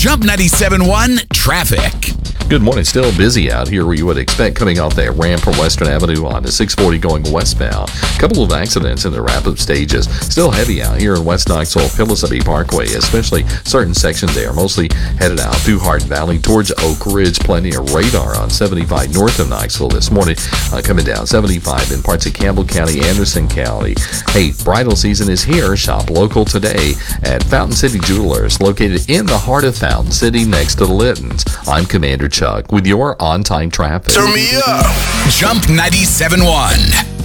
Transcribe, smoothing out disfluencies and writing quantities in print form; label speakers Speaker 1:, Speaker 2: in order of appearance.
Speaker 1: Jump 97.1 Traffic.
Speaker 2: Good morning. Still busy out here where you would expect coming off that ramp from Western Avenue onto 640 going westbound. A couple of accidents in the wrap-up stages. Still heavy out here in West Knoxville, Pillsbury Parkway, especially certain sections there. Mostly headed out through Hart Valley towards Oak Ridge. Plenty of radar on 75 north of Knoxville this morning. Coming down 75 in parts of Campbell County, Anderson County. Hey, bridal season is here. Shop local today at Fountain City Jewelers, located in the heart of Fountain City next to the Littons. I'm Commander Chuck with your on-time traffic.
Speaker 1: Turn me up. Jump 97.1.